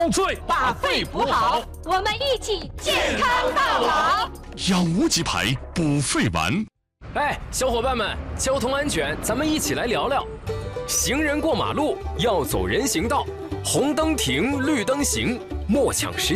醉， 把肺补好， 我们一起健康到老。 养无极牌补肺丸。 哎，小伙伴们，交通安全，咱们一起来聊聊。行人过马路要走人行道，红灯停，绿灯行，莫抢时